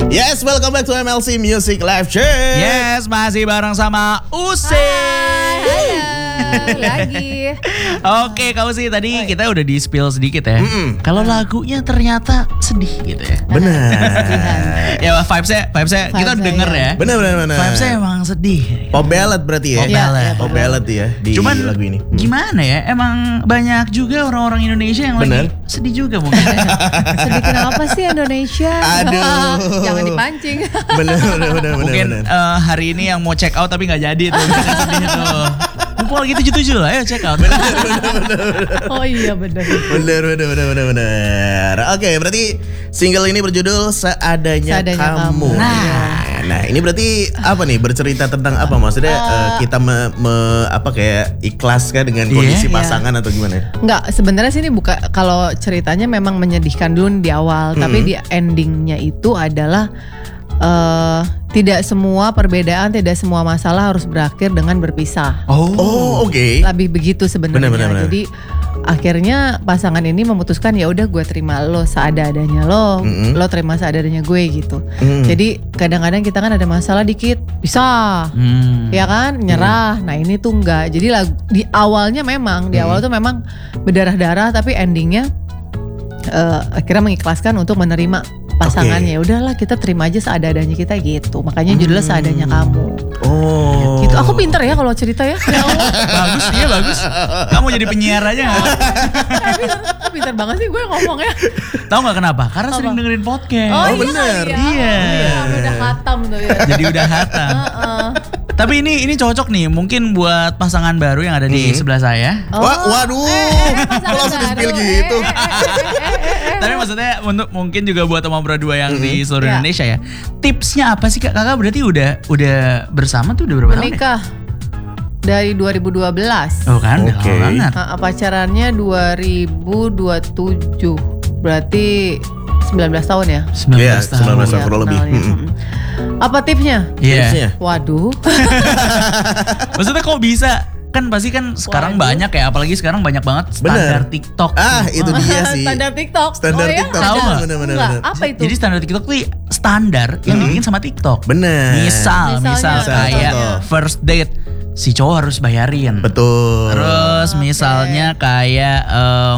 Yes, welcome back to MLC Music Live Check. Yes, masih bareng sama Usi. Lagi. Oke, Kak Usi, tadi kita udah di spill sedikit ya. Kalau lagunya ternyata sedih gitu ya. Benar. Ya vibes-nya kita udah denger ya. Benar. Vibes-nya emang sedih. Pop ballad berarti ya. Pop ballad. Pop ballad ya di Cuman lagu ini. gimana ya? Emang banyak juga orang-orang Indonesia yang Bener. lagi sedih juga mungkin. Sedih kenapa sih Indonesia? Aduh. Jangan dipancing. Benar. Mungkin hari ini yang mau check out tapi nggak jadi tuh. Sedih tuh. Mumpung lagi 77 lah, ayo check out. Oh iya benar. Benar. Oke, berarti single ini berjudul Seadanya Kamu. Nah, ini berarti apa nih? Bercerita tentang apa? Maksudnya kita kayak ikhlas kah dengan kondisi pasangan atau gimana? Enggak, sebenarnya sih ini bukan, kalau ceritanya memang menyedihkan dulu di awal, tapi di endingnya itu adalah tidak semua perbedaan, tidak semua masalah harus berakhir dengan berpisah. Oh, oke. Lebih begitu sebenarnya. Benar. Jadi akhirnya pasangan ini memutuskan ya udah gue terima lo seadanya lo terima seadanya gue gitu. Jadi kadang-kadang kita kan ada masalah dikit pisah, ya kan nyerah. Nah ini tuh enggak. Jadi di awalnya memang di awal tuh memang berdarah-darah, tapi endingnya akhirnya mengikhlaskan untuk menerima pasangannya. Udahlah kita terima aja seadanya kita gitu. Makanya judulnya Seadanya Kamu. Oh. Gitu. Aku pinter ya kalau cerita ya. Ya Allah. Bagus. Kamu jadi penyiar aja nggak? Pinter banget sih gue ngomongnya. Tahu nggak kenapa? Karena sering dengerin podcast. Oh, bener. Iya. Udah khatam tuh ya. Jadi udah hatam. Tapi ini cocok nih, mungkin buat pasangan baru yang ada di sebelah saya. Waduh. Kok langsung di-spill gitu? Tapi maksudnya untuk mungkin juga buat Oma Berdua yang di seluruh Indonesia ya. Tipsnya apa sih Kak? Kakak berarti udah bersama tuh udah berapa tahun ya? Menikah dari 2012. Oh kan, udah lama banget. Pacarannya 2027. Berarti 19 tahun ya? 19 tahun kurang lebih. Apa tipsnya? Iya. Waduh. Maksudnya kok bisa? Kan pasti kan sekarang banyak ya, apalagi sekarang banyak banget standar TikTok. Itu dia sih. Standar TikTok. TikTok. Tahu nggak? Bener. Apa itu? Jadi standar TikTok tuh standar yang dibikin sama TikTok. Bener. Misal kayak contoh. first date si cowok harus bayarin. Betul. Terus misalnya kayak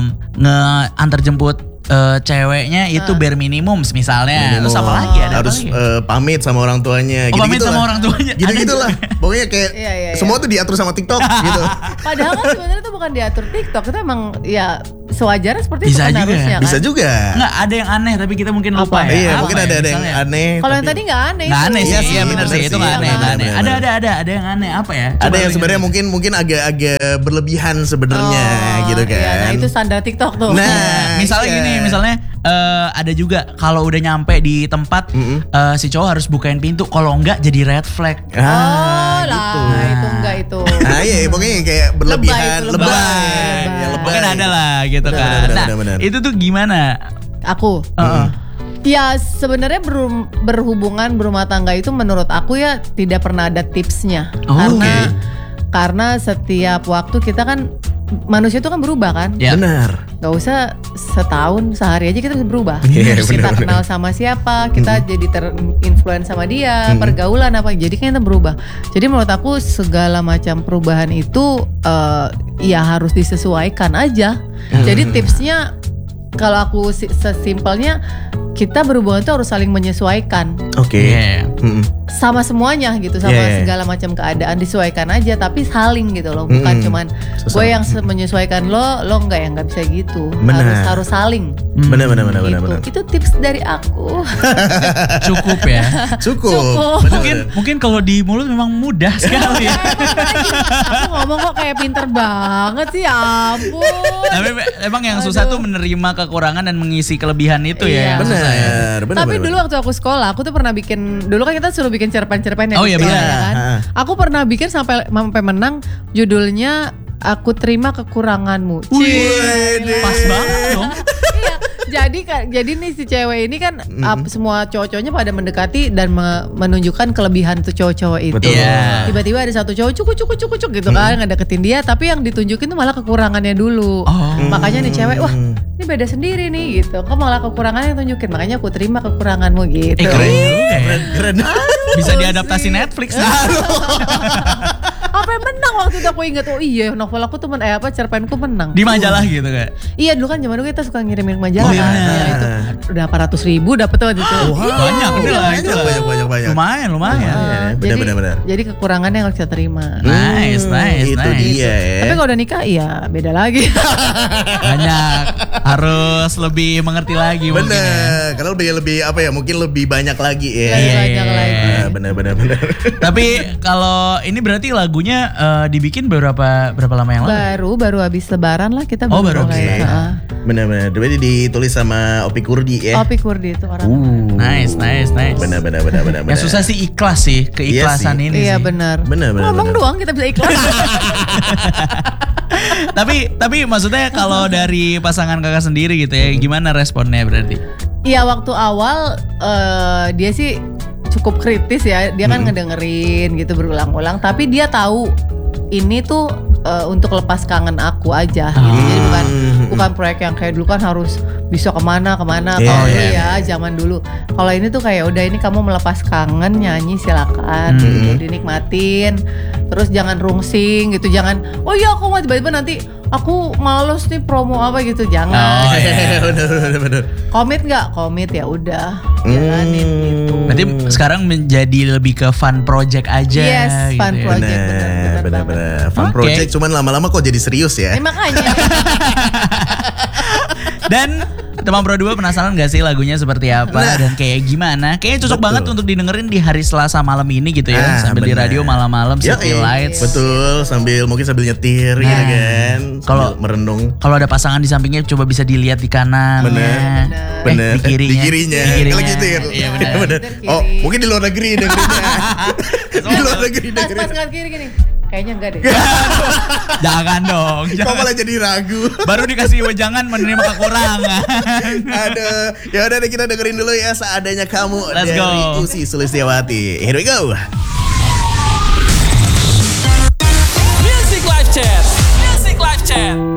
ngeantar jemput ceweknya itu bare minimum misalnya. Terus apa lagi ada? Harus pamit sama orang tuanya. Pamit sama orang tuanya. Gitu-gitulah. Pokoknya kayak semua tuh diatur sama TikTok gitu. Padahal kan sebenarnya itu bukan diatur TikTok, itu emang ya sewajarnya seperti Bisa itu kan juga. harusnya kan. Bisa juga. Nggak, ada yang aneh tapi kita mungkin lupa ya. Iya, Apa mungkin ya, ada yang misalnya? aneh. Kalau yang tapi- tadi nggak aneh. Nggak aneh sih, Iya iya sih, bener bener sih, itu sih. nggak aneh, nggak aneh. Bener. Ada yang aneh apa ya? Ada Coba yang lu sebenarnya ingat. mungkin agak berlebihan sebenarnya gitu kan. Iya, nah itu standar TikTok tuh. Nah, misalnya iya. gini, misalnya ada juga kalau udah nyampe di tempat si cowok harus bukain pintu, kalau enggak jadi red flag. Oh lah, gitu. itu enggak itu. Nah iya pokoknya kayak berlebihan. Lebay. Ya, lebay. Mungkin ada lah gitu Bener, kan. bener, Nah bener. itu tuh gimana? Aku. Ya sebenarnya berhubungan berumah tangga itu menurut aku ya tidak pernah ada tipsnya. Oh, Karena setiap waktu kita kan manusia itu kan berubah kan. Ya. Benar. Gak usah setahun sehari aja kita bisa berubah. Iya, Terus kita bener-bener. kenal sama siapa, kita jadi terinfluence sama dia, pergaulan apa, jadi kan kita berubah. Jadi menurut aku segala macam perubahan itu ya harus disesuaikan aja. Jadi tipsnya kalau aku sesimpelnya kita berhubungan itu harus saling menyesuaikan Oke. Iya. sama semuanya gitu, sama Yeah. segala macam keadaan disesuaikan aja, tapi saling gitu loh, bukan cuman gue yang menyesuaikan lo enggak, ya nggak bisa gitu. Benar. Harus saling. Benar. Gitu. Itu tips dari aku. Cukup ya. Cukup. Mungkin kalau di mulut memang mudah sekali. Aku ngomong kok kayak pinter banget sih, ya ampun. Tapi emang yang susah tuh menerima kekurangan dan mengisi kelebihan itu ya. Iya. Yang susah ya. Benar. Tapi dulu waktu aku sekolah, aku tuh pernah bikin, dulu kan kita suruh bikin cerpen-cerpen ya. Oh di iya, sekolah, benar. ya kan? Aku pernah bikin sampai menang, judulnya Aku Terima Kekuranganmu. Wih, Pas banget dong. Iya, jadi nih si cewek ini kan semua cowok-cowoknya pada mendekati dan menunjukkan kelebihan tuh cowok-cowok itu. Betul. Yeah. Tiba-tiba ada satu cowok cuk gitu kan ngedeketin dia, tapi yang ditunjukin tuh malah kekurangannya dulu. Makanya nih cewek, wah ini beda sendiri nih gitu. Kok malah kekurangannya yang tunjukin, makanya aku terima kekuranganmu gitu. Keren juga ya. Keren. Bisa diadaptasi Netflix. Apa yang menang waktu itu aku ingat, oh iya novel aku tuh cerpenku menang. Di majalah gitu kan? Iya dulu kan zaman dulu kita suka ngirimin majalah. Oh, iya. Ya, itu udah 800.000 dapet tuh waktu itu. Banyak Banyak. Lumayan. Benar. Jadi kekurangannya yang harus kita terima. Nice. Itu dia ya. Tapi kalau udah nikah ya beda lagi. Banyak. Harus lebih mengerti lagi mungkin ya. Bener, karena udah lebih apa ya, mungkin lebih banyak lagi ya. Banyak lagi. Bener. Tapi kalau ini berarti lagunya dibikin berapa lama yang lalu? Baru habis lebaran lah kita baru mulai. Bener. Jadi ditulis sama Opi Kurdi ya. Opi Kurdi itu orang. Nice. Bener. Yang susah sih ikhlas sih, keikhlasan Iya ini Iya sih. benar. Ngomong doang kita bisa ikhlas. tapi maksudnya kalau dari pasangan kakak sendiri gitu ya, gimana responnya berarti? Iya waktu awal dia sih cukup kritis ya. Dia kan ngedengerin gitu berulang-ulang, tapi dia tahu ini tuh untuk lepas kangen aku aja gitu. Jadi bukan proyek yang kayak dulu kan harus bisa kemana. Kalau ya zaman dulu. Kalau ini tuh kayak udah ini kamu melepas kangen, nyanyi silakan gitu, dinikmatin. Terus jangan rungsing gitu, jangan oh iya aku mau tiba-tiba nanti aku males nih promo apa gitu, jangan. Bener. Komit ya udah jalanin gitu. Berarti sekarang menjadi lebih ke fun project aja. Yes, gitu fun ya. project bener. Fun project, cuman lama-lama kok jadi serius ya. Makanya. Dan teman Pro 2 penasaran gak sih lagunya seperti apa dan kayak gimana? Kayaknya cocok banget untuk didengerin di hari Selasa malam ini gitu ya. Sambil di radio malam-malam City Lights. Betul, mungkin sambil nyetir gitu kan. Kalau merenung. Kalau ada pasangan di sampingnya coba bisa dilihat di kanan. Bener. Di kirinya. Kalau gitu ya. Iya bener. Oh, mungkin di luar negeri dengerinnya. Di luar negeri dengerinnya. Pas kanan kiri gini. Kayaknya enggak deh. Jangan dong. Kok malah jadi ragu. Baru dikasih wejangan menerima kekurangan. Aduh. Ya udah deh, kita dengerin dulu ya Seadanya Kamu. Let's dari go. Ussy Sulistyawati. Here we go. Music Live Chat.